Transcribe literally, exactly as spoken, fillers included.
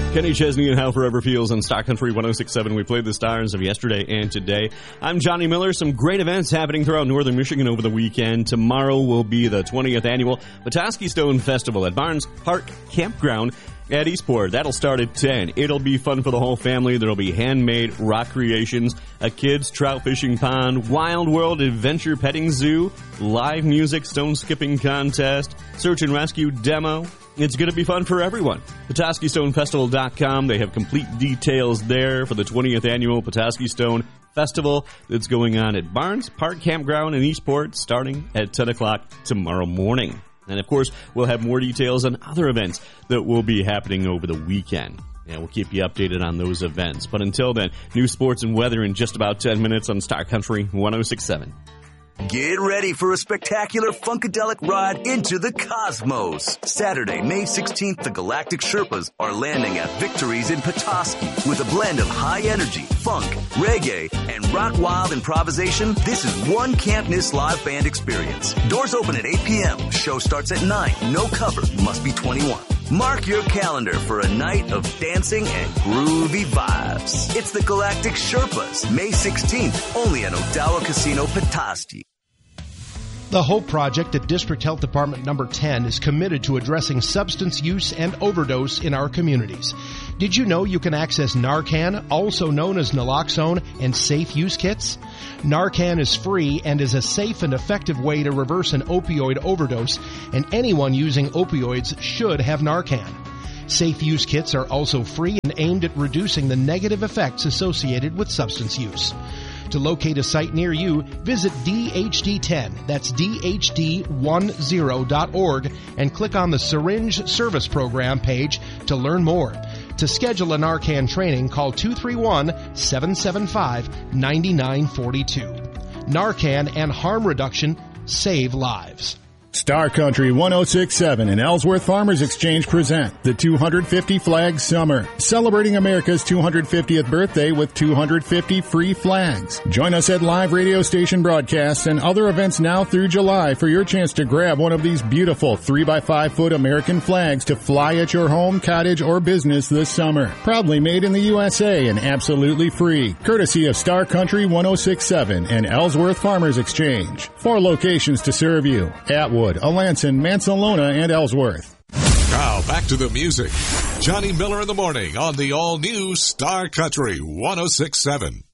Kenny Chesney and How Forever Feels on Star Country one oh six point seven. We played the stars of yesterday and today. I'm Johnny Miller. Some great events happening throughout northern Michigan over the weekend. Tomorrow will be the twentieth annual Petoskey Stone Festival at Barnes Park Campground at Eastport. That'll start at ten. It'll be fun for the whole family. There'll be handmade rock creations, a kids' trout fishing pond, Wild World Adventure Petting Zoo, live music, stone skipping contest, search and rescue demo. It's going to be fun for everyone. Petoskey Stone Festival dot com. They have complete details there for the twentieth annual Petoskey Stone Festival that's going on at Barnes Park Campground in Eastport starting at ten o'clock tomorrow morning. And, of course, we'll have more details on other events that will be happening over the weekend. And we'll keep you updated on those events. But until then, news, sports, and weather in just about ten minutes on Star Country one oh six point seven. Get ready for a spectacular Funkadelic ride into the cosmos. Saturday, May sixteenth, the Galactic Sherpas are landing at Victories in Petoskey with a blend of high energy, funk, reggae, and rock wild improvisation. This is one Can't Miss live band experience. Doors open at eight p.m. Show starts at nine. No cover. Must be twenty-one. Mark your calendar for a night of dancing and groovy vibes. It's the Galactic Sherpas, May sixteenth, only at Odawa Casino, Petoskey. The Hope Project at District Health Department number ten is committed to addressing substance use and overdose in our communities. Did you know you can access Narcan, also known as naloxone, and safe use kits? Narcan is free and is a safe and effective way to reverse an opioid overdose, and anyone using opioids should have Narcan. Safe use kits are also free and aimed at reducing the negative effects associated with substance use. To locate a site near you, visit D H D ten, that's D H D ten dot org, and click on the Syringe Service Program page to learn more. To schedule a Narcan training, call two three one, seven seven five, nine nine four two. Narcan and harm reduction save lives. Star Country one oh six point seven and Ellsworth Farmers Exchange present the two hundred fifty Flag Summer, celebrating America's two hundred fiftieth birthday with two hundred fifty free flags. Join us at live radio station broadcasts and other events now through July for your chance to grab one of these beautiful three by five foot American flags to fly at your home, cottage, or business this summer. Proudly made in the U S A and absolutely free. Courtesy of Star Country one oh six point seven and Ellsworth Farmers Exchange. Four locations to serve you: Atwood, Alanson, Mansalona, and Ellsworth. Now back to the music. Johnny Miller in the morning on the all-new Star Country one oh six point seven.